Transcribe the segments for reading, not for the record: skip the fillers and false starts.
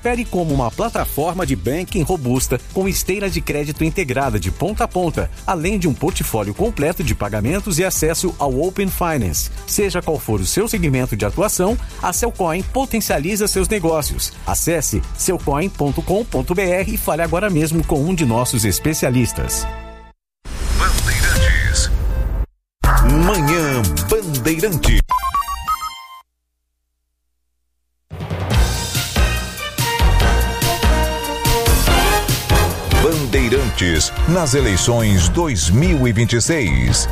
Opere como uma plataforma de banking robusta com esteira de crédito integrada de ponta a ponta, além de um portfólio completo de pagamentos e acesso ao Open Finance. Seja qual for o seu segmento de atuação, a Cellcoin potencializa seus negócios. Acesse cellcoin.com.br e fale agora mesmo com um de nossos especialistas. Bandeirantes. Manhã Bandeirante. Bandeirantes nas eleições 2026.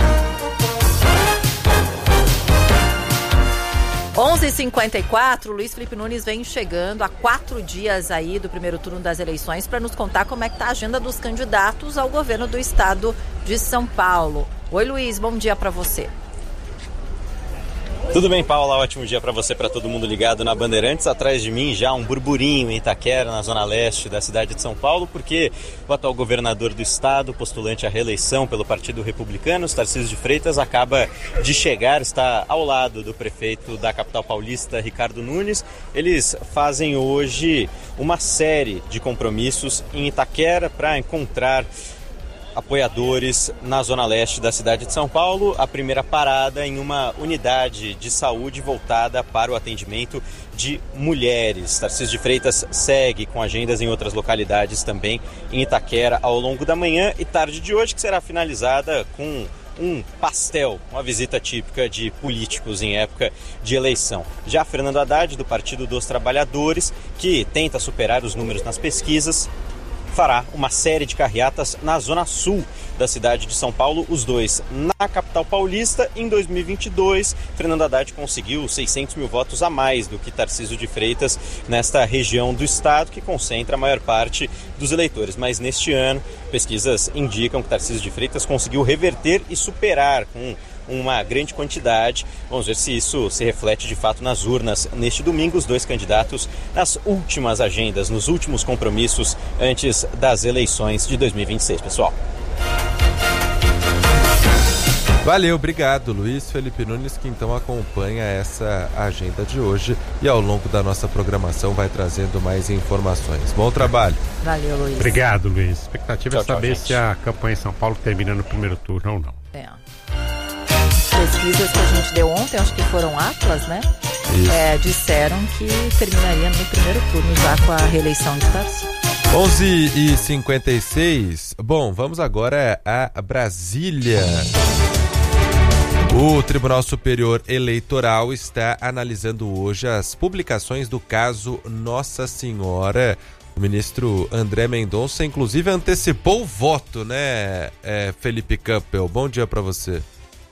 11h54, Luiz Felipe Nunes vem chegando há 4 dias aí do primeiro turno das eleições para nos contar como é que está a agenda dos candidatos ao governo do estado de São Paulo. Oi, Luiz, bom dia para você. Tudo bem, Paula? Ótimo dia para você, para todo mundo ligado na Bandeirantes. Atrás de mim já um burburinho em Itaquera, na zona leste da cidade de São Paulo, porque o atual governador do estado, postulante à reeleição pelo Partido Republicano, Tarcísio de Freitas, acaba de chegar, está ao lado do prefeito da capital paulista, Ricardo Nunes. Eles fazem hoje uma série de compromissos em Itaquera para encontrar apoiadores na zona leste da cidade de São Paulo. A primeira parada em uma unidade de saúde voltada para o atendimento de mulheres. Tarcísio de Freitas segue com agendas em outras localidades também em Itaquera ao longo da manhã e tarde de hoje, que será finalizada com um pastel, uma visita típica de políticos em época de eleição. Já Fernando Haddad, do Partido dos Trabalhadores, que tenta superar os números nas pesquisas, fará uma série de carreatas na zona sul da cidade de São Paulo, os dois na capital paulista. Em 2022, Fernando Haddad conseguiu 600 mil votos a mais do que Tarcísio de Freitas nesta região do estado, que concentra a maior parte dos eleitores. Mas neste ano, pesquisas indicam que Tarcísio de Freitas conseguiu reverter e superar com uma grande quantidade. Vamos ver se isso se reflete de fato nas urnas neste domingo. Os dois candidatos nas últimas agendas, nos últimos compromissos antes das eleições de 2026, pessoal. Valeu, obrigado, Luiz Felipe Nunes, que então acompanha essa agenda de hoje e ao longo da nossa programação vai trazendo mais informações. Bom trabalho. Valeu, Luiz. Obrigado, Luiz. A expectativa é saber gente. se a campanha em São Paulo termina no primeiro turno ou não. Pesquisas que a gente deu ontem, acho que foram Atlas, né? Disseram que terminaria no primeiro turno já com a reeleição de Tarcísio. 11h56. Bom, vamos agora a Brasília. O Tribunal Superior Eleitoral está analisando hoje as publicações do caso Nossa Senhora. O ministro André Mendonça, inclusive, antecipou o voto, né, Felipe Campbell? Bom dia para você.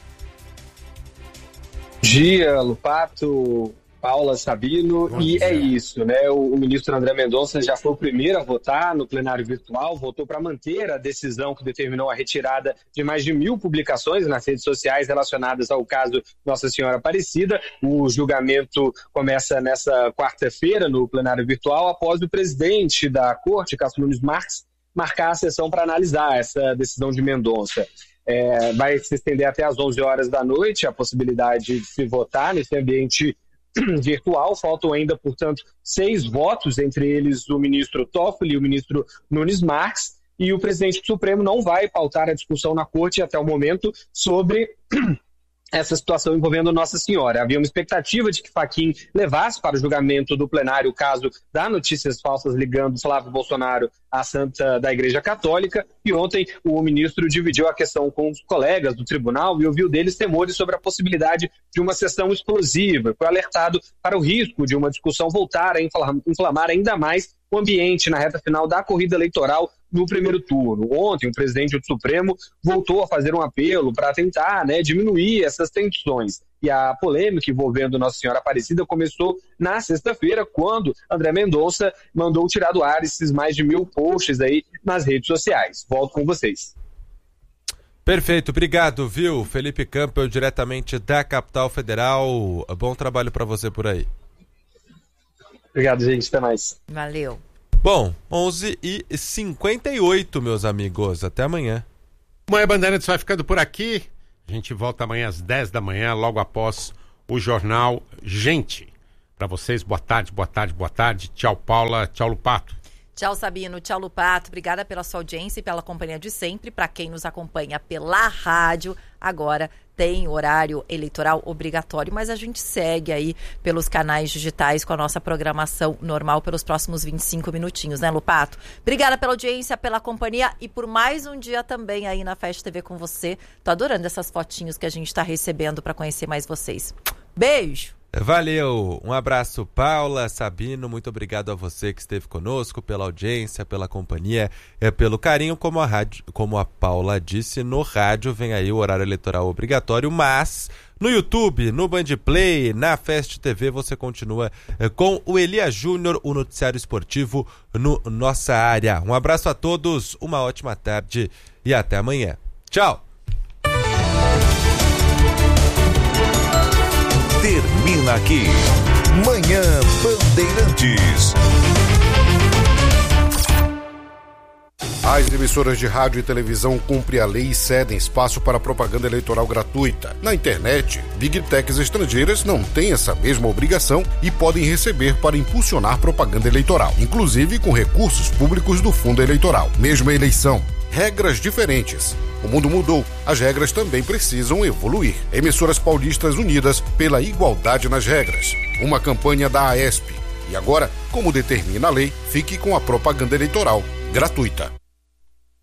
Bom dia, Lupato, Paula, Sabino. Bom e dia. É isso, né? O ministro André Mendonça já foi o primeiro a votar no plenário virtual, votou para manter a decisão que determinou a retirada de mais de 1.000 publicações nas redes sociais relacionadas ao caso Nossa Senhora Aparecida. O julgamento começa nessa quarta-feira no plenário virtual, após o presidente da Corte, Cássio Nunes Marques, marcar a sessão para analisar essa decisão de Mendonça. Vai se estender até às 11 horas da noite a possibilidade de se votar nesse ambiente virtual. Faltam ainda, portanto, 6 votos, entre eles o ministro Toffoli e o ministro Nunes Marques, e o presidente do Supremo não vai pautar a discussão na corte até o momento sobre essa situação envolvendo Nossa Senhora. Havia uma expectativa de que Fachin levasse para o julgamento do plenário o caso da notícias falsas ligando Flávio Bolsonaro à Santa da Igreja Católica, e ontem o ministro dividiu a questão com os colegas do tribunal e ouviu deles temores sobre a possibilidade de uma sessão explosiva. Foi alertado para o risco de uma discussão voltar a inflamar ainda mais o ambiente na reta final da corrida eleitoral no primeiro turno. Ontem, o presidente do Supremo voltou a fazer um apelo para tentar, diminuir essas tensões. E a polêmica envolvendo Nossa Senhora Aparecida começou na sexta-feira, quando André Mendonça mandou tirar do ar esses mais de 1.000 posts aí nas redes sociais. Volto com vocês. Perfeito, obrigado, viu? Felipe Campbell, diretamente da capital federal. Bom trabalho para você por aí. Obrigado, gente. Até mais. Valeu. Bom, 11h58, meus amigos. Até amanhã. Manhã Bandeirantes vai ficando por aqui. A gente volta amanhã às 10 da manhã, logo após o jornal Gente. para vocês. Boa tarde, boa tarde, boa tarde. Tchau, Paula. Tchau, Lupato. Tchau, Sabino. Tchau, Lupato. Obrigada pela sua audiência e pela companhia de sempre. Para quem nos acompanha pela rádio, agora tem horário eleitoral obrigatório, mas a gente segue aí pelos canais digitais com a nossa programação normal pelos próximos 25 minutinhos, né, Lupato? Obrigada pela audiência, pela companhia e por mais um dia também aí na Fast TV com você. Tô adorando essas fotinhos que a gente tá recebendo para conhecer mais vocês. Beijo! Valeu, um abraço, Paula, Sabino, muito obrigado a você que esteve conosco, pela audiência, pela companhia, pelo carinho, como a Paula disse, no rádio vem aí o horário eleitoral obrigatório, mas no YouTube, no Band Play, na Fast TV você continua com o Elias Júnior, o noticiário esportivo no Nossa Área. Um abraço a todos, uma ótima tarde e até amanhã. Tchau! Termina aqui. Manhã Bandeirantes. As emissoras de rádio e televisão cumprem a lei e cedem espaço para propaganda eleitoral gratuita. Na internet, Big Techs estrangeiras não têm essa mesma obrigação e podem receber para impulsionar propaganda eleitoral, inclusive com recursos públicos do fundo eleitoral. Mesma eleição, regras diferentes. O mundo mudou, as regras também precisam evoluir. Emissoras paulistas unidas pela igualdade nas regras. Uma campanha da AESP. E agora, como determina a lei, fique com a propaganda eleitoral gratuita.